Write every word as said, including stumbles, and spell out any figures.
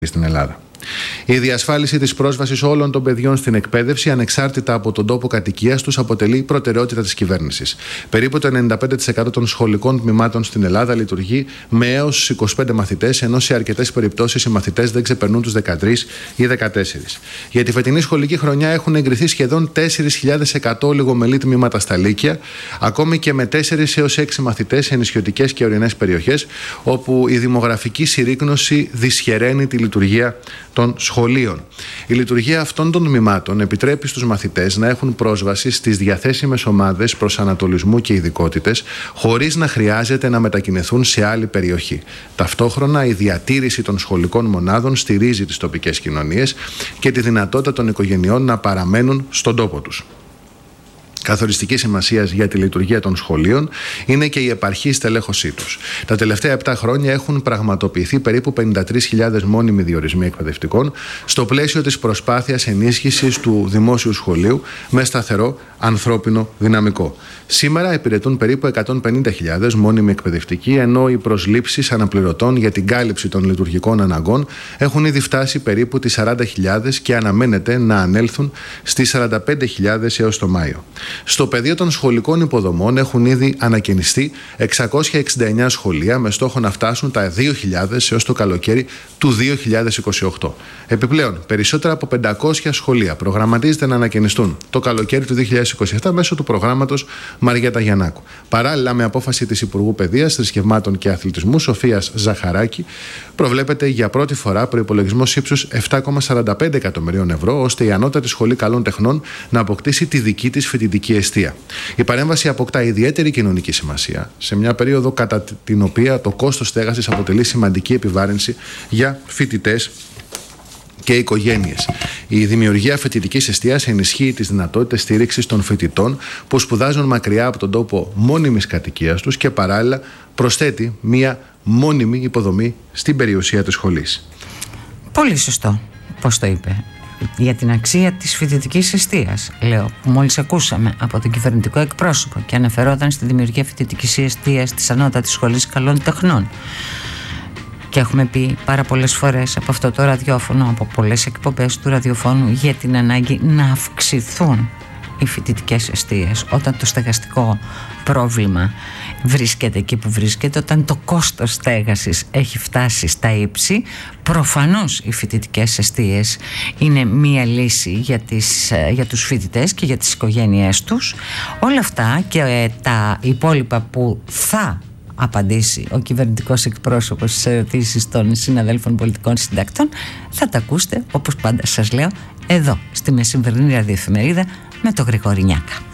στην Ελλάδα. Η διασφάλιση της πρόσβασης όλων των παιδιών στην εκπαίδευση, ανεξάρτητα από τον τόπο κατοικίας τους, αποτελεί προτεραιότητα της κυβέρνησης. Περίπου το ενενήντα πέντε τοις εκατό των σχολικών τμήματων στην Ελλάδα λειτουργεί με έως είκοσι πέντε μαθητές, ενώ σε αρκετές περιπτώσεις οι μαθητές δεν ξεπερνούν τους δεκατρείς ή δεκατέσσερις. Για τη φετινή σχολική χρονιά έχουν εγκριθεί σχεδόν τέσσερις χιλιάδες εκατό λιγομελή τμήματα στα Λύκεια, ακόμη και με τέσσερις έως έξι μαθητές σε νησιωτικές και ορεινές περιοχές, όπου η δημογραφική συρρίκνωση δυσχεραίνει τη λειτουργία των σχολείων. Η λειτουργία αυτών των τμήματων επιτρέπει στους μαθητές να έχουν πρόσβαση στις διαθέσιμες ομάδες προσανατολισμού και ειδικότητες, χωρίς να χρειάζεται να μετακινηθούν σε άλλη περιοχή. Ταυτόχρονα, η διατήρηση των σχολικών μονάδων στηρίζει τις τοπικές κοινωνίες και τη δυνατότητα των οικογενειών να παραμένουν στον τόπο τους. Καθοριστική σημασία για τη λειτουργία των σχολείων είναι και η επαρχή στελέχωσή τους. Τα τελευταία επτά χρόνια έχουν πραγματοποιηθεί περίπου πενήντα τρεις χιλιάδες μόνιμοι διορισμοί εκπαιδευτικών στο πλαίσιο της προσπάθειας ενίσχυσης του δημόσιου σχολείου με σταθερό ανθρώπινο δυναμικό. Σήμερα υπηρετούν περίπου εκατόν πενήντα χιλιάδες μόνιμοι εκπαιδευτικοί, ενώ οι προσλήψεις αναπληρωτών για την κάλυψη των λειτουργικών αναγκών έχουν ήδη φτάσει περίπου τις σαράντα χιλιάδες και αναμένεται να ανέλθουν στις σαράντα πέντε χιλιάδες έως το Μάιο. Στο πεδίο των σχολικών υποδομών έχουν ήδη ανακαινιστεί εξακόσια εξήντα εννέα σχολεία με στόχο να φτάσουν τα δύο χιλιάδες έως το καλοκαίρι του δύο χιλιάδες είκοσι οκτώ. Επιπλέον, περισσότερα από πεντακόσια σχολεία προγραμματίζεται να ανακαινιστούν το καλοκαίρι του δύο χιλιάδες είκοσι επτά μέσω του προγράμματος Μαριέτα Γιαννάκου. Παράλληλα, με απόφαση της Υπουργού Παιδείας, Θρησκευμάτων και Αθλητισμού Σοφίας Ζαχαράκη, προβλέπεται για πρώτη φορά προϋπολογισμός ύψους επτά κόμμα σαράντα πέντε εκατομμυρίων ευρώ, ώστε η Ανώτατη Σχολή Καλών Τεχνών να αποκτήσει τη δική της φοιτητική εστία. Η παρέμβαση αποκτά ιδιαίτερη κοινωνική σημασία σε μια περίοδο κατά την οποία το κόστος στέγασης αποτελεί σημαντική επιβάρυνση για φοιτητές και οικογένειες. Η δημιουργία φοιτητικής εστίας ενισχύει τις δυνατότητες στήριξης των φοιτητών που σπουδάζουν μακριά από τον τόπο μόνιμης κατοικίας τους και παράλληλα προσθέτει μια μόνιμη υποδομή στην περιουσία της σχολής. Πολύ σωστό, πώς το είπε. Για την αξία της φοιτητικής εστίας, λέω, που μόλις ακούσαμε από τον κυβερνητικό εκπρόσωπο και αναφερόταν στη δημιουργία φοιτητικής εστίας της Ανώτατης Σχολής Καλών Τεχνών. Και έχουμε πει πάρα πολλές φορές από αυτό το ραδιόφωνο, από πολλές εκπομπές του ραδιοφώνου, για την ανάγκη να αυξηθούν οι φοιτητικές εστίες όταν το στεγαστικό πρόβλημα βρίσκεται εκεί που βρίσκεται, όταν το κόστος στέγασης έχει φτάσει στα ύψη. Προφανώς οι φοιτητικές εστίες είναι μία λύση για, τις, για τους φοιτητές και για τις οικογένειές τους. Όλα αυτά και ε, τα υπόλοιπα που θα απαντήσει ο κυβερνητικός εκπρόσωπος στις ερωτήσεις των συναδέλφων πολιτικών συντακτών θα τα ακούσετε, όπως πάντα σας λέω, εδώ στη μεσημβρινή ραδιοεφημερίδα με τον Γρηγόρη Νιάκα.